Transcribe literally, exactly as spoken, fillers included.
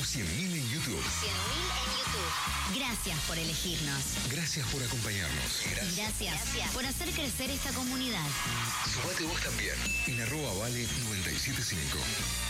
cien mil en YouTube. cien mil en YouTube. Gracias por elegirnos. Gracias por acompañarnos. Gracias. Gracias, Gracias por hacer crecer esta comunidad. Sumate vos también en arroba vale noventa y siete punto cinco.